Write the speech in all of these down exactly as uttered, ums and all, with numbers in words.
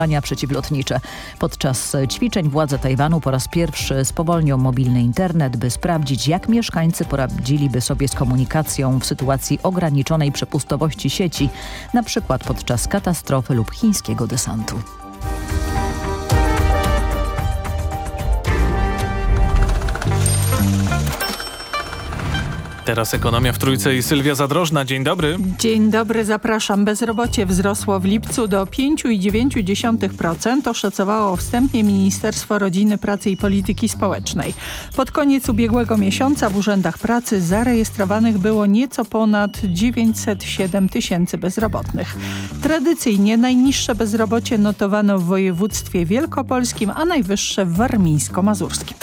przeciwlotnicze. Podczas ćwiczeń władze Tajwanu po raz pierwszy spowolnią mobilny internet, by sprawdzić, jak mieszkańcy poradziliby sobie z komunikacją w sytuacji ograniczonej przepustowości sieci, na przykład podczas katastrofy lub chińskiego desantu. Teraz ekonomia w Trójce i Sylwia Zadrożna. Dzień dobry. Dzień dobry, zapraszam. Bezrobocie wzrosło w lipcu do pięć przecinek dziewięć procent. Oszacowało wstępnie Ministerstwo Rodziny, Pracy i Polityki Społecznej. Pod koniec ubiegłego miesiąca w urzędach pracy zarejestrowanych było nieco ponad dziewięćset siedem tysięcy bezrobotnych. Tradycyjnie najniższe bezrobocie notowano w województwie wielkopolskim, a najwyższe w warmińsko-mazurskim.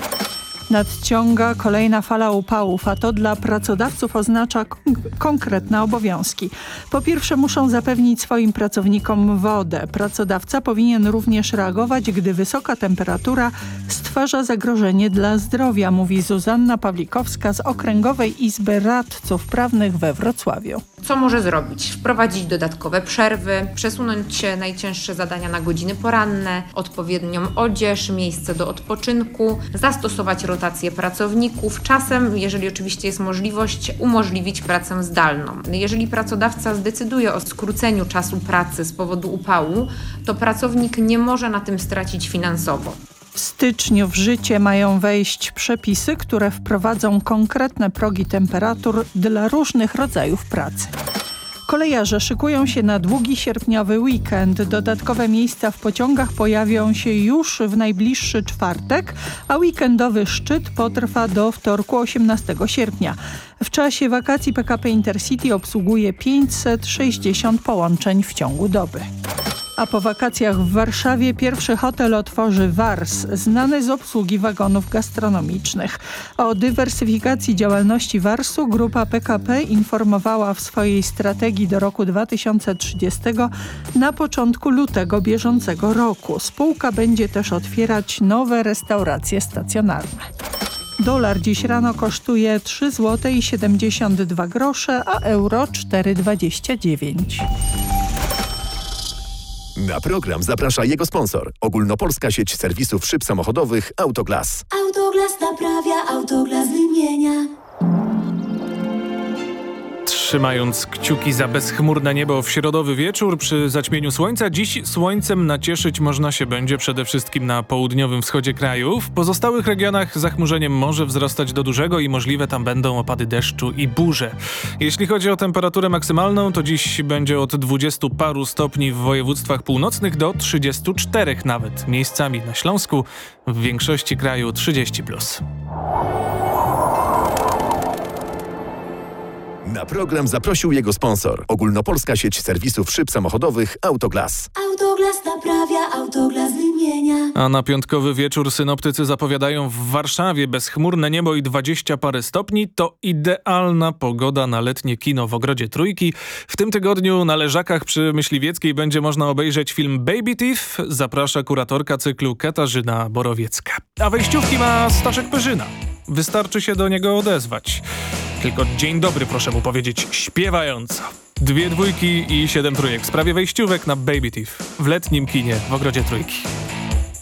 Nadciąga kolejna fala upałów, a to dla pracodawców oznacza kon- konkretne obowiązki. Po pierwsze muszą zapewnić swoim pracownikom wodę. Pracodawca powinien również reagować, gdy wysoka temperatura stwarza zagrożenie dla zdrowia, mówi Zuzanna Pawlikowska z Okręgowej Izby Radców Prawnych we Wrocławiu. Co może zrobić? Wprowadzić dodatkowe przerwy, przesunąć najcięższe zadania na godziny poranne, odpowiednią odzież, miejsce do odpoczynku, zastosować rotację pracowników. Czasem, jeżeli oczywiście jest możliwość, umożliwić pracę zdalną. Jeżeli pracodawca zdecyduje o skróceniu czasu pracy z powodu upału, to pracownik nie może na tym stracić finansowo. W styczniu w życie mają wejść przepisy, które wprowadzą konkretne progi temperatur dla różnych rodzajów pracy. Kolejarze szykują się na długi sierpniowy weekend. Dodatkowe miejsca w pociągach pojawią się już w najbliższy czwartek, a weekendowy szczyt potrwa do wtorku osiemnastego sierpnia. W czasie wakacji P K P Intercity obsługuje pięćset sześćdziesiąt połączeń w ciągu doby. A po wakacjach w Warszawie pierwszy hotel otworzy Wars, znany z obsługi wagonów gastronomicznych. O dywersyfikacji działalności Warsu grupa P K P informowała w swojej strategii do roku dwa tysiące trzydziestego na początku lutego bieżącego roku. Spółka będzie też otwierać nowe restauracje stacjonarne. Dolar dziś rano kosztuje trzy złote siedemdziesiąt dwa grosze, a euro cztery dwadzieścia dziewięć. Na program zaprasza jego sponsor. Ogólnopolska sieć serwisów szyb samochodowych Autoglas. Autoglas naprawia, Autoglas wymienia. Trzymając kciuki za bezchmurne niebo w środowy wieczór przy zaćmieniu słońca, dziś słońcem nacieszyć można się będzie przede wszystkim na południowym wschodzie kraju. W pozostałych regionach zachmurzeniem może wzrastać do dużego i możliwe tam będą opady deszczu i burze. Jeśli chodzi o temperaturę maksymalną, to dziś będzie od dwudziestu paru stopni w województwach północnych do trzydziestu czterech nawet. Miejscami na Śląsku, w większości kraju trzydzieści plus. Na program zaprosił jego sponsor. Ogólnopolska sieć serwisów szyb samochodowych Autoglas. Autoglas naprawia, Autoglas wymienia. A na piątkowy wieczór synoptycy zapowiadają w Warszawie bezchmurne niebo i dwadzieścia parę stopni. To idealna pogoda na letnie kino w Ogrodzie Trójki. W tym tygodniu na Leżakach przy Myśliwieckiej będzie można obejrzeć film Baby Thief. Zaprasza kuratorka cyklu Katarzyna Borowiecka. A wejściówki ma Staszek Perzyna. Wystarczy się do niego odezwać. Tylko dzień dobry proszę mu powiedzieć śpiewająco. Dwie dwójki i siedem trójek w sprawie wejściówek na Baby Thief w letnim kinie w Ogrodzie Trójki.